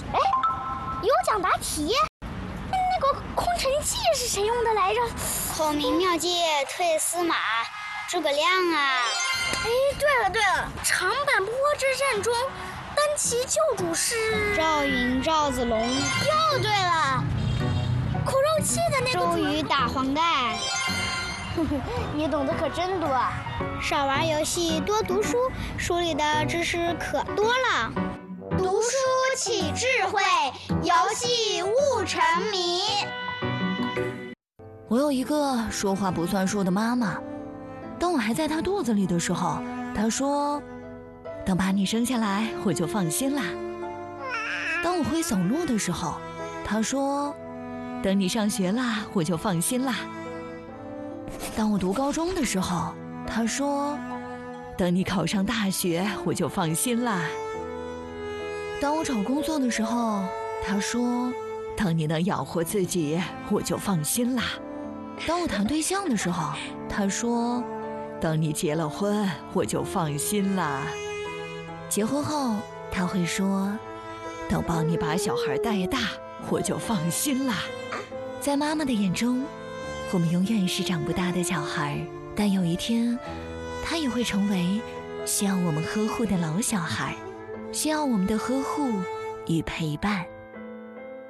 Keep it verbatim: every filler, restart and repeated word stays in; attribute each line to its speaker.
Speaker 1: 哎，有奖答题。那个空城计是谁用的来着？
Speaker 2: 孔明妙计退司马，诸葛亮啊！
Speaker 1: 哎，对了对了，长坂坡之战中，单骑救主是
Speaker 2: 赵云、赵子龙。
Speaker 1: 又对了，口肉器的那个
Speaker 2: 周瑜打黄盖。
Speaker 1: 你懂得可真多啊！
Speaker 2: 少玩游戏，多读书，书里的知识可多了。
Speaker 3: 读书启智慧，游戏悟沉迷。
Speaker 4: 我有一个说话不算数的妈妈，当我还在她肚子里的时候，她说：“等把你生下来，我就放心啦。”当我会走路的时候，她说：“等你上学啦，我就放心啦。”当我读高中的时候，她说：“等你考上大学，我就放心啦。”当我找工作的时候，她说：“等你能养活自己，我就放心啦。”当我谈对象的时候，她说：“等你结了婚，我就放心啦。”结婚后，她会说：“等帮你把小孩带大，我就放心啦。”在妈妈的眼中，我们永远是长不大的小孩，但有一天，她也会成为需要我们呵护的老小孩，需要我们的呵护与陪伴。